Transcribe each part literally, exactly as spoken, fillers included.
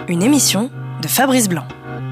une émission de Fabrice Blanc.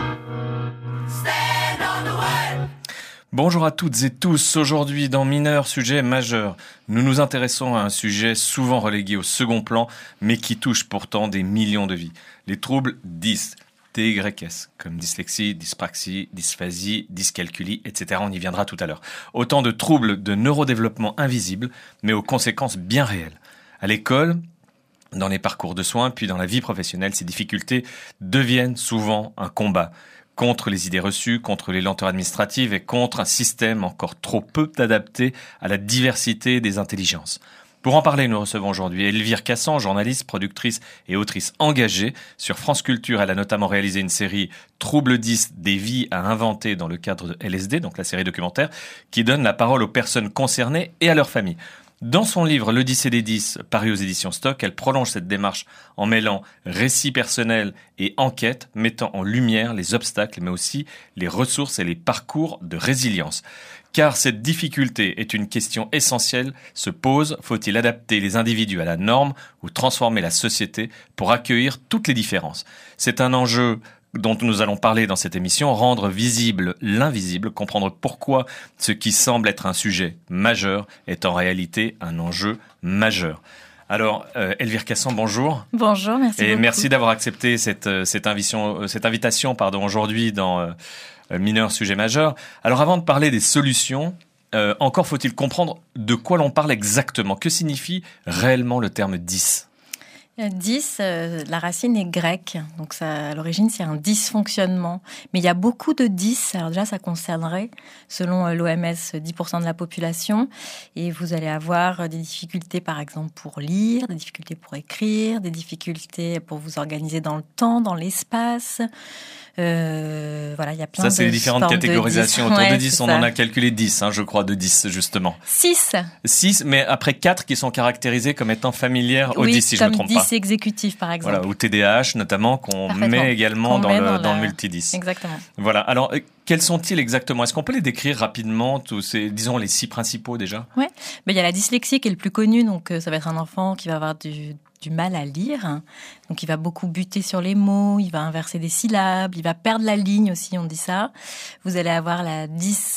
Bonjour à toutes et tous. Aujourd'hui, dans Mineur, sujet majeur, nous nous intéressons à un sujet souvent relégué au second plan, mais qui touche pourtant des millions de vies. Les troubles dys, D Y S, comme dyslexie, dyspraxie, dysphasie, dyscalculie, et cetera. On y viendra tout à l'heure. Autant de troubles de neurodéveloppement invisibles, mais aux conséquences bien réelles. À l'école, dans les parcours de soins, puis dans la vie professionnelle, ces difficultés deviennent souvent un combat contre les idées reçues, contre les lenteurs administratives et contre un système encore trop peu adapté à la diversité des intelligences. Pour en parler, nous recevons aujourd'hui Elvire Cassan, journaliste, productrice et autrice engagée. Sur France Culture, elle a notamment réalisé une série Troubles dys, des vies à inventer dans le cadre de L S D, donc la série documentaire, qui donne la parole aux personnes concernées et à leurs familles. Dans son livre L'Odyssée des dys, paru aux éditions Stock, elle prolonge cette démarche en mêlant récits personnels et enquêtes, mettant en lumière les obstacles, mais aussi les ressources et les parcours de résilience. Car cette difficulté est une question essentielle, se pose, faut-il adapter les individus à la norme ou transformer la société pour accueillir toutes les différences ? C'est un enjeu dont nous allons parler dans cette émission, rendre visible l'invisible, comprendre pourquoi ce qui semble être un sujet majeur est en réalité un enjeu majeur. Alors, euh, Elvire Cassan, bonjour. Bonjour, merci Et beaucoup. merci d'avoir accepté cette, cette, invitation, cette invitation pardon, aujourd'hui dans euh, Mineur, sujet majeur. Alors, avant de parler des solutions, euh, encore faut-il comprendre de quoi l'on parle exactement. Que signifie réellement le terme dys ? dys, euh, la racine est grecque, donc ça, à l'origine c'est un dysfonctionnement. Mais il y a beaucoup de dys, alors déjà ça concernerait, selon euh, l'O M S, dix pour cent de la population. Et vous allez avoir des difficultés par exemple pour lire, des difficultés pour écrire, des difficultés pour vous organiser dans le temps, dans l'espace. Euh, voilà, il y a plein ça, de c'est les différentes catégorisations. De Autour ouais, de dys, on ça. En a calculé dix, hein, je crois, de dix, justement. six. six, mais après quatre qui sont caractérisés comme étant familières au oui, dys, si je ne me trompe pas. comme dys exécutif, par exemple. Voilà, ou T D A H, notamment, qu'on met également qu'on dans, met le, dans, dans la... le multidys. Exactement. Voilà. Alors, quels sont-ils exactement ? Est-ce qu'on peut les décrire rapidement, tous ces, disons, les six principaux, déjà ? Ouais. Mais il y a la dyslexie qui est le plus connu, donc ça va être un enfant qui va avoir du... du mal à lire, donc il va beaucoup buter sur les mots, il va inverser des syllabes, il va perdre la ligne aussi, on dit ça. Vous allez avoir la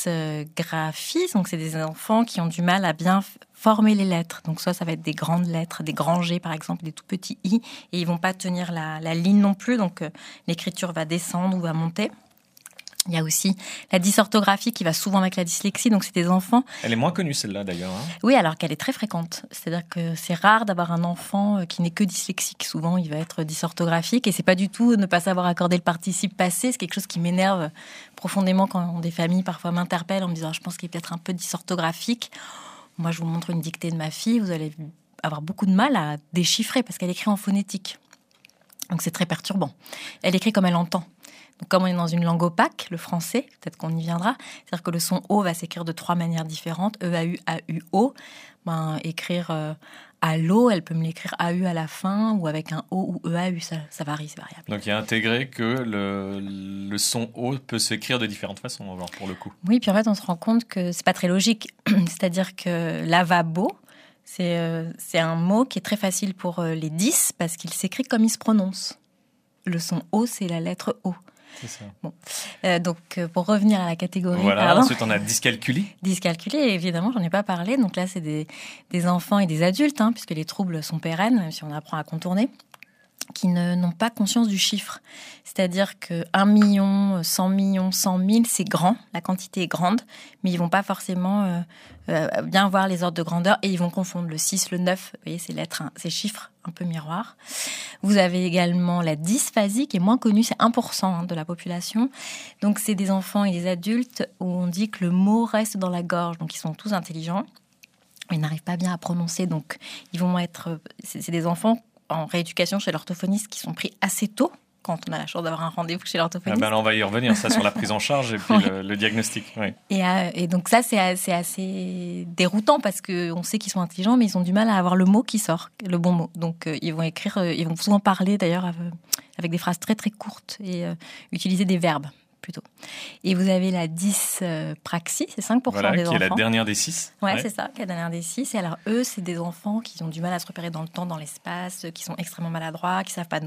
dysgraphie, donc c'est des enfants qui ont du mal à bien former les lettres. Donc soit ça va être des grandes lettres, des grands G par exemple, des tout petits I, et ils vont pas tenir la, la ligne non plus, donc euh, l'écriture va descendre ou va monter. Il y a aussi la dysorthographie qui va souvent avec la dyslexie, donc c'est des enfants... Elle est moins connue celle-là d'ailleurs. Hein. Oui, alors qu'elle est très fréquente. C'est-à-dire que c'est rare d'avoir un enfant qui n'est que dyslexique. Souvent, il va être dysorthographique et c'est pas du tout ne pas savoir accorder le participe passé. C'est quelque chose qui m'énerve profondément quand des familles parfois m'interpellent en me disant ah, « je pense qu'il est peut-être un peu dysorthographique ». Moi, je vous montre une dictée de ma fille, vous allez avoir beaucoup de mal à déchiffrer parce qu'elle écrit en phonétique. Donc c'est très perturbant. Elle écrit comme elle entend. Donc, comme on est dans une langue opaque, le français, peut-être qu'on y viendra, c'est-à-dire que le son O va s'écrire de trois manières différentes, E A U, A U O. Ben, écrire euh, allô, elle peut me l'écrire A U à la fin, ou avec un O ou E A U, ça, ça varie, c'est variable. Donc il y a intégré que le, le son O peut s'écrire de différentes façons, alors, pour le coup. Oui, puis en fait, on se rend compte que c'est pas très logique. C'est-à-dire que lavabo, c'est, euh, c'est un mot qui est très facile pour euh, les dys, parce qu'il s'écrit comme il se prononce. Le son O, c'est la lettre O. C'est ça. Bon. Euh, donc, euh, pour revenir à la catégorie... Voilà, pardon. Ensuite on a dyscalculie. Dyscalculie, évidemment, j'en ai pas parlé. Donc là, c'est des, des enfants et des adultes, hein, puisque les troubles sont pérennes, même si on apprend à contourner, qui ne, n'ont pas conscience du chiffre. C'est-à-dire que un million, cent millions, cent mille, c'est grand, la quantité est grande, mais ils vont pas forcément euh, euh, bien voir les ordres de grandeur et ils vont confondre le six, le neuf, vous voyez, ces lettres, hein, ces chiffres un peu miroirs. Vous avez également la dysphasie, qui est moins connue, c'est un pour cent hein, de la population. Donc, c'est des enfants et des adultes où on dit que le mot reste dans la gorge, donc ils sont tous intelligents, mais ils n'arrivent pas bien à prononcer, donc ils vont être... C'est, c'est des enfants en rééducation chez l'orthophoniste qui sont pris assez tôt, quand on a la chance d'avoir un rendez-vous chez l'orthophoniste. Ah ben là, on va y revenir, ça, sur la prise en charge et puis oui. le, le diagnostic. Oui. Et, euh, et donc ça, c'est, c'est assez déroutant parce qu'on sait qu'ils sont intelligents, mais ils ont du mal à avoir le mot qui sort, le bon mot. Donc euh, ils vont écrire, euh, ils vont souvent parler d'ailleurs avec des phrases très très courtes et euh, utiliser des verbes plutôt. Et vous avez la dyspraxie, c'est cinq pour cent voilà, des enfants. Qui est la dernière des six. Ouais, ouais, c'est ça, qui est la dernière des six. Et alors eux, c'est des enfants qui ont du mal à se repérer dans le temps, dans l'espace, qui sont extrêmement maladroits, qui savent pas nouer.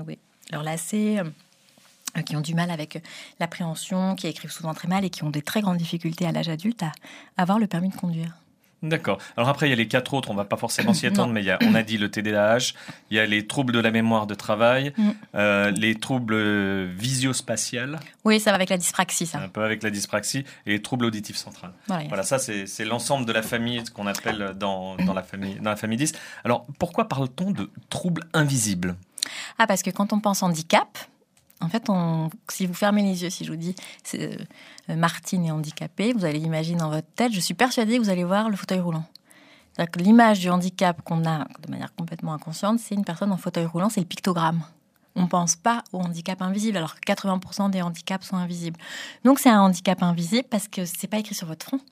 leurs lacets, euh, qui ont du mal avec l'appréhension, qui écrivent souvent très mal et qui ont des très grandes difficultés à l'âge adulte à avoir le permis de conduire. D'accord. Alors après, il y a les quatre autres, on ne va pas forcément s'y attendre, mais il y a, on a dit le T D A H, il y a les troubles de la mémoire de travail, mm. euh, les troubles visio-spatials. Oui, ça va avec la dyspraxie, ça. Un peu avec la dyspraxie, et les troubles auditifs centrales. Voilà, voilà ça, c'est, c'est l'ensemble de la famille, ce qu'on appelle dans, dans, la famille, dans la famille dix. Alors, pourquoi parle-t-on de troubles invisibles ? Ah, parce que quand on pense handicap... En fait, on, si vous fermez les yeux, si je vous dis c'est, euh, Martine est handicapée, vous allez imaginer dans votre tête, je suis persuadée que vous allez voir le fauteuil roulant. C'est-à-dire que l'image du handicap qu'on a de manière complètement inconsciente, c'est une personne en fauteuil roulant, c'est le pictogramme. On ne pense pas au handicap invisible, alors que quatre-vingts pour cent des handicaps sont invisibles. Donc c'est un handicap invisible parce que ce n'est pas écrit sur votre front.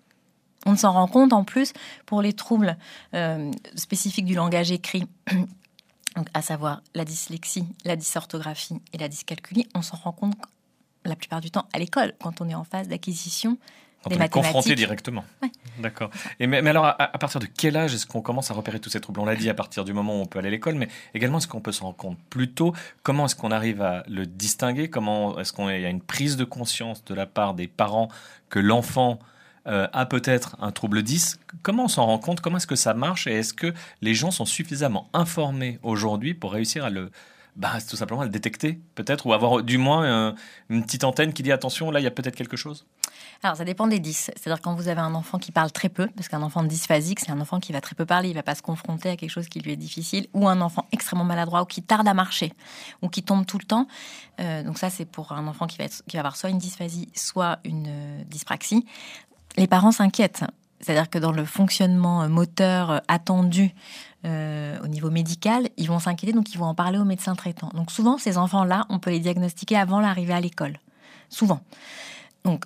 On s'en rend compte en plus pour les troubles euh, spécifiques du langage écrit. Donc, à savoir la dyslexie, la dysorthographie et la dyscalculie, on s'en rend compte la plupart du temps à l'école, quand on est en phase d'acquisition quand des on mathématiques. Est confronté directement. Ouais. D'accord. Et mais, mais alors, à, à partir de quel âge est-ce qu'on commence à repérer tous ces troubles ? On l'a dit, à partir du moment où on peut aller à l'école, mais également, est-ce qu'on peut s'en rendre compte plus tôt ? Comment est-ce qu'on arrive à le distinguer ? Comment est-ce qu'il y a une prise de conscience de la part des parents que l'enfant Euh, a peut-être un trouble dys. Comment on s'en rend compte ? Comment est-ce que ça marche ? Et est-ce que les gens sont suffisamment informés aujourd'hui pour réussir à le, bah, tout simplement à le détecter, peut-être, ou avoir du moins euh, une petite antenne qui dit attention, là, il y a peut-être quelque chose ? Alors, ça dépend des dys. C'est-à-dire quand vous avez un enfant qui parle très peu, parce qu'un enfant dysphasique, c'est un enfant qui va très peu parler, il ne va pas se confronter à quelque chose qui lui est difficile, ou un enfant extrêmement maladroit, ou qui tarde à marcher, ou qui tombe tout le temps. Euh, donc ça, c'est pour un enfant qui va, être, qui va avoir soit une dysphasie, soit une euh, dyspraxie. Les parents s'inquiètent, c'est-à-dire que dans le fonctionnement moteur attendu euh, au niveau médical, ils vont s'inquiéter, donc ils vont en parler au médecin traitant. Donc souvent, ces enfants-là, on peut les diagnostiquer avant l'arrivée à l'école. Souvent. Donc,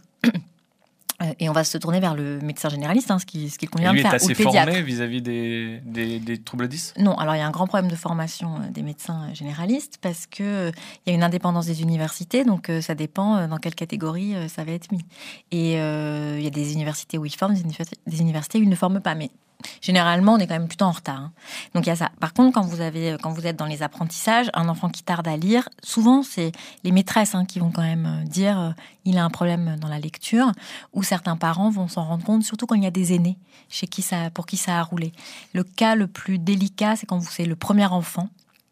et on va se tourner vers le médecin généraliste, hein, ce qu'il ce qu'il convient de faire, ou le pédiatre. Lui est assez formé vis-à-vis des, des, des troubles dys ? Non, alors il y a un grand problème de formation des médecins généralistes parce qu'il euh, y a une indépendance des universités, donc euh, ça dépend euh, dans quelle catégorie euh, ça va être mis. Et il euh, y a des universités où ils forment, des, univers- des universités où ils ne forment pas, mais généralement, on est quand même plutôt en retard. Hein. Donc, il y a ça. Par contre, quand vous, avez, quand vous êtes dans les apprentissages, un enfant qui tarde à lire, souvent, c'est les maîtresses hein, qui vont quand même dire euh, il a un problème dans la lecture, ou certains parents vont s'en rendre compte, surtout quand il y a des aînés chez qui ça, pour qui ça a roulé. Le cas le plus délicat, c'est quand vous c'est le premier enfant.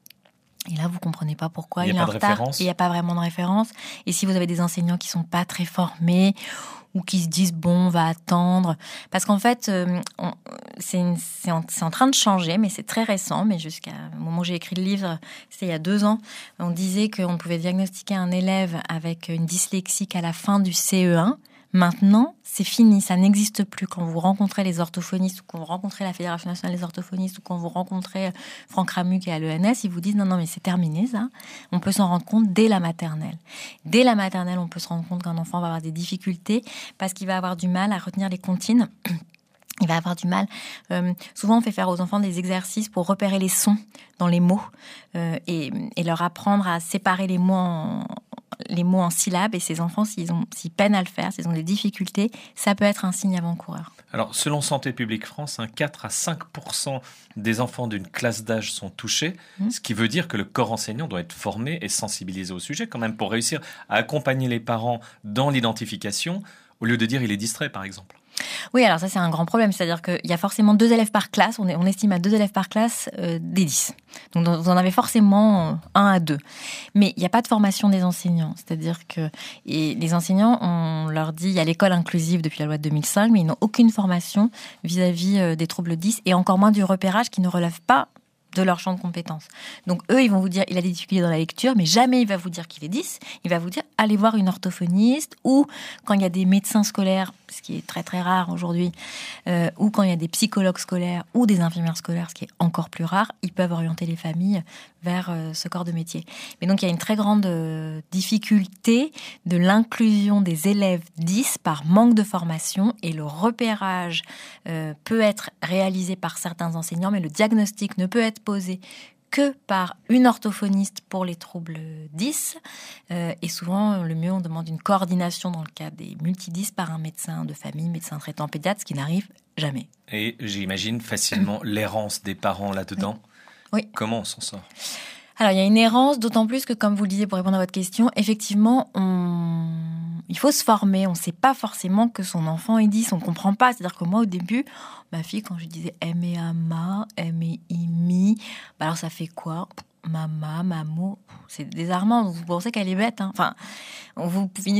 Et là, vous ne comprenez pas pourquoi il, il est en retard. Et il n'y a pas vraiment de référence. Et si vous avez des enseignants qui ne sont pas très formés ou qui se disent, bon, on va attendre. Parce qu'en fait, euh, on, c'est, une, c'est, en, c'est en train de changer, mais c'est très récent. Mais jusqu'à au moment où j'ai écrit le livre, c'était il y a deux ans, on disait qu'on pouvait diagnostiquer un élève avec une dyslexie qu'à la fin du C E un. Maintenant, c'est fini, ça n'existe plus. Quand vous rencontrez les orthophonistes ou quand vous rencontrez la Fédération nationale des orthophonistes ou quand vous rencontrez Franck Ramu qui est à l'E N S, ils vous disent non, non, mais c'est terminé ça. On peut s'en rendre compte dès la maternelle. Dès la maternelle, on peut se rendre compte qu'un enfant va avoir des difficultés parce qu'il va avoir du mal à retenir les comptines. Il va avoir du mal. Euh, souvent, on fait faire aux enfants des exercices pour repérer les sons dans les mots euh, et, et leur apprendre à séparer les mots en les mots en syllabes, et ces enfants, s'ils, ont, s'ils peinent à le faire, s'ils ont des difficultés, ça peut être un signe avant-coureur. Alors, selon Santé publique France, hein, quatre à cinq pour cent des enfants d'une classe d'âge sont touchés, mmh. ce qui veut dire que le corps enseignant doit être formé et sensibilisé au sujet, quand même, pour réussir à accompagner les parents dans l'identification, au lieu de dire il est distrait, par exemple. Oui, alors ça, c'est un grand problème. C'est-à-dire qu'il y a forcément deux élèves par classe. On, est, on estime à deux élèves par classe euh, des dys. Donc, vous en avez forcément un à deux. Mais il n'y a pas de formation des enseignants. C'est-à-dire que et les enseignants, on leur dit, il y a l'école inclusive depuis la loi de deux mille cinq, mais ils n'ont aucune formation vis-à-vis euh, des troubles dys et encore moins du repérage qui ne relève pas de leur champ de compétences. Donc, eux, ils vont vous dire, il a des difficultés dans la lecture, mais jamais il va vous dire qu'il est dys. Il va vous dire, allez voir une orthophoniste, ou quand il y a des médecins scolaires, ce qui est très très rare aujourd'hui, euh, ou quand il y a des psychologues scolaires ou des infirmières scolaires, ce qui est encore plus rare, ils peuvent orienter les familles vers euh, ce corps de métier. Mais donc, il y a une très grande euh, difficulté de l'inclusion des élèves dys par manque de formation, et le repérage euh, peut être réalisé par certains enseignants, mais le diagnostic ne peut être posé que par une orthophoniste pour les troubles dys. Euh, et souvent, le mieux, on demande une coordination dans le cas des multidys par un médecin de famille, médecin traitant pédiatre, ce qui n'arrive jamais. Et j'imagine facilement l'errance des parents là-dedans. Oui. Comment on s'en sort ? Alors, il y a une errance, d'autant plus que, comme vous le disiez pour répondre à votre question, effectivement, on... il faut se former. On ne sait pas forcément que son enfant est dix, on ne comprend pas. C'est-à-dire que moi, au début, ma fille, quand je disais « M et ama »,« M et imi », bah alors ça fait quoi ? Mama, mamo, c'est désarmant. Vous pensez qu'elle est bête, hein. Enfin, vous finissez